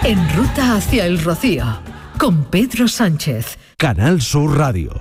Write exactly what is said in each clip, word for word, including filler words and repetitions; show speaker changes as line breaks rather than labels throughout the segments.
En ruta hacia el Rocío, con Pedro Sánchez.
Canal Sur Radio.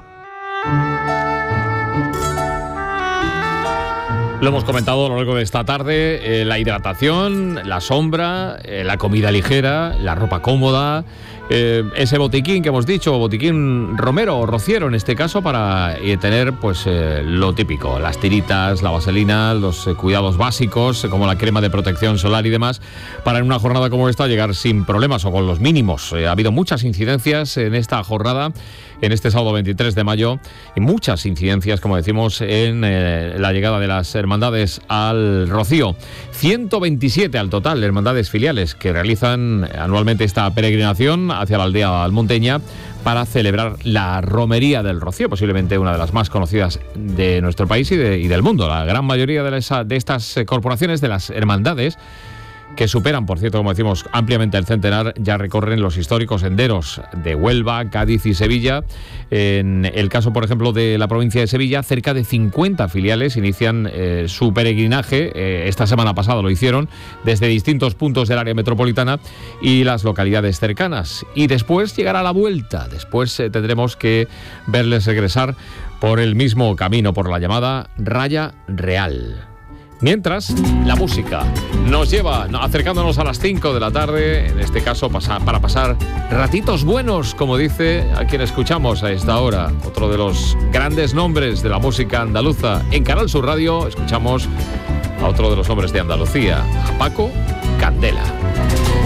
Lo hemos comentado a lo largo de esta tarde, eh, la hidratación, la sombra, eh, la comida ligera, la ropa cómoda, eh, ese botiquín que hemos dicho, botiquín romero o rociero en este caso, para eh, tener pues eh, lo típico, las tiritas, la vaselina, los eh, cuidados básicos, eh, como la crema de protección solar y demás, para en una jornada como esta llegar sin problemas o con los mínimos. Eh, ha habido muchas incidencias en esta jornada, en este sábado veintitrés de mayo, y muchas incidencias, como decimos, en eh, la llegada de las hermandades al Rocío. ciento veintisiete al total, hermandades filiales que realizan anualmente esta peregrinación hacia la aldea almonteña para celebrar la romería del Rocío, posiblemente una de las más conocidas de nuestro país y, de, y del mundo. La gran mayoría de, las, de estas corporaciones, de las hermandades, que superan, por cierto, como decimos, ampliamente el centenar, ya recorren los históricos senderos de Huelva, Cádiz y Sevilla. En el caso, por ejemplo, de la provincia de Sevilla, cerca de cincuenta filiales inician eh, su peregrinaje, eh, esta semana pasada lo hicieron, desde distintos puntos del área metropolitana y las localidades cercanas. Y después llegará la vuelta, después eh, tendremos que verles regresar por el mismo camino, por la llamada Raya Real. Mientras, la música nos lleva acercándonos a las cinco de la tarde, en este caso pasa, para pasar ratitos buenos, como dice a quien escuchamos a esta hora. Otro de los grandes nombres de la música andaluza. En Canal Sur Radio escuchamos a otro de los nombres de Andalucía, a Paco Candela.